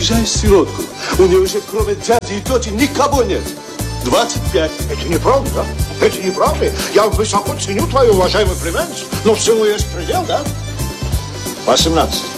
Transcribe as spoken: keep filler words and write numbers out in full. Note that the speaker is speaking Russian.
Приезжай с сиротку. У нее уже кроме дяди и тети никого нет. двадцать пять. Это неправда, да? Это неправда. Я высоко ценю твою, уважаемый племянницу, но всему есть предел, да? восемнадцать.